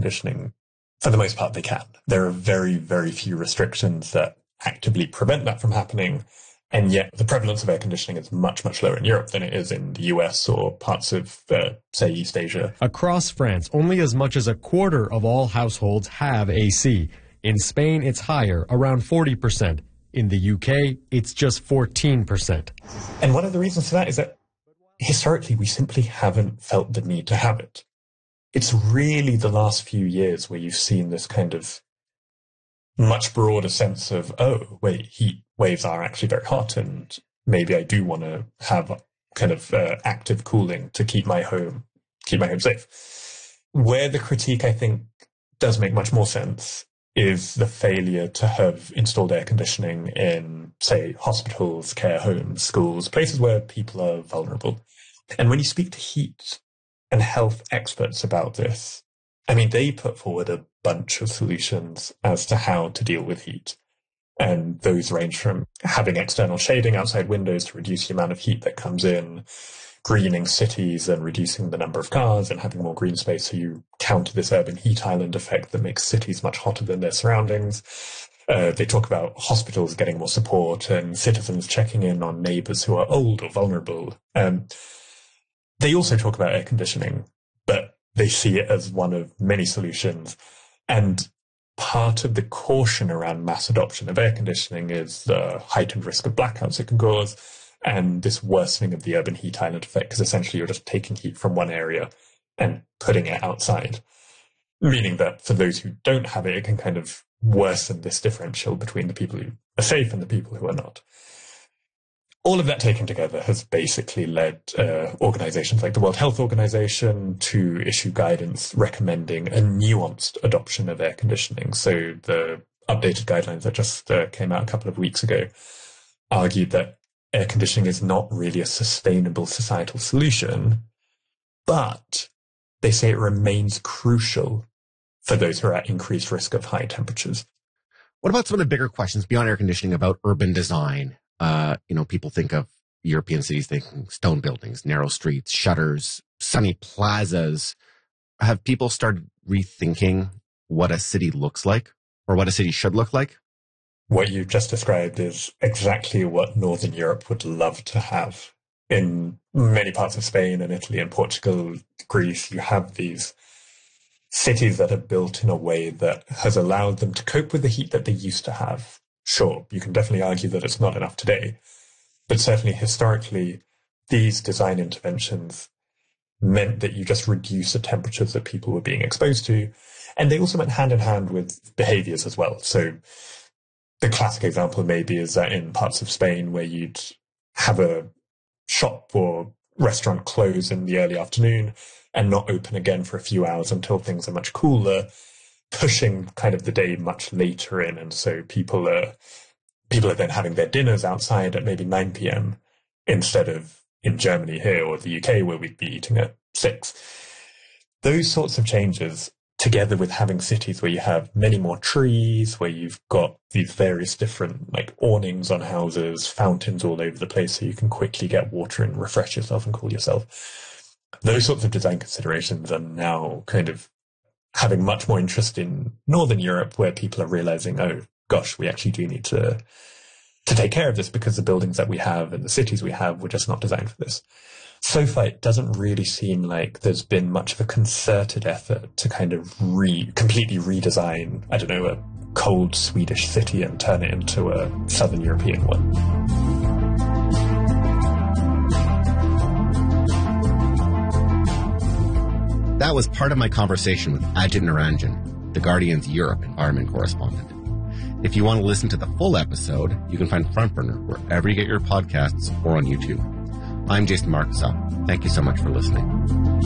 conditioning, for the most part, they can. There are very, very few restrictions that actively prevent that from happening. And yet the prevalence of air conditioning is much, much lower in Europe than it is in the US or parts of, say, East Asia. Across France, only as much as a quarter of all households have AC. In Spain, it's higher, around 40%. In the UK, it's just 14%. And one of the reasons for that is that historically, we simply haven't felt the need to have it. It's really the last few years where you've seen this kind of much broader sense of, oh, wait, heat waves are actually very hot, and maybe I do want to have kind of active cooling to keep my home safe. Where the critique, I think, does make much more sense is the failure to have installed air conditioning in, say, hospitals, care homes, schools, places where people are vulnerable. And when you speak to heat and health experts about this, I mean, they put forward a bunch of solutions as to how to deal with heat. And those range from having external shading outside windows to reduce the amount of heat that comes in, greening cities and reducing the number of cars and having more green space so you counter this urban heat island effect that makes cities much hotter than their surroundings. They talk about hospitals getting more support and citizens checking in on neighbors who are old or vulnerable. They also talk about air conditioning, but they see it as one of many solutions. And part of the caution around mass adoption of air conditioning is the heightened risk of blackouts it can cause, and this worsening of the urban heat island effect, because essentially you're just taking heat from one area and putting it outside, meaning that for those who don't have it, it can kind of worsen this differential between the people who are safe and the people who are not. All of that taken together has basically led organizations like the World Health Organization to issue guidance recommending a nuanced adoption of air conditioning. So the updated guidelines that just came out a couple of weeks ago argued that air conditioning is not really a sustainable societal solution, but they say it remains crucial for those who are at increased risk of high temperatures. What about some of the bigger questions beyond air conditioning about urban design? People think of European cities thinking stone buildings, narrow streets, shutters, sunny plazas. Have people started rethinking what a city looks like or what a city should look like? What you've just described is exactly what Northern Europe would love to have. In many parts of Spain and Italy and Portugal, Greece, you have these cities that are built in a way that has allowed them to cope with the heat that they used to have. Sure, you can definitely argue that it's not enough today, but certainly historically, these design interventions meant that you just reduce the temperatures that people were being exposed to, and they also went hand in hand with behaviors as well. So the classic example maybe is that in parts of Spain where you'd have a shop or restaurant close in the early afternoon and not open again for a few hours until things are much cooler, pushing kind of the day much later in. And so people are then having their dinners outside at maybe 9 p.m. instead of in Germany here or the UK where we'd be eating at 6. Those sorts of changes, together with having cities where you have many more trees, where you've got these various different like awnings on houses, fountains all over the place so you can quickly get water and refresh yourself and cool yourself. Those sorts of design considerations are now kind of having much more interest in Northern Europe, where people are realizing, oh gosh, we actually do need to take care of this because the buildings that we have and the cities we have were just not designed for this. So far, it doesn't really seem like there's been much of a concerted effort to kind of completely redesign, I don't know, a cold Swedish city and turn it into a Southern European one. That was part of my conversation with Ajit Niranjan, The Guardian's Europe environment correspondent. If you want to listen to the full episode, you can find Front Burner wherever you get your podcasts or on YouTube. I'm Jason Markusoff. Thank you so much for listening.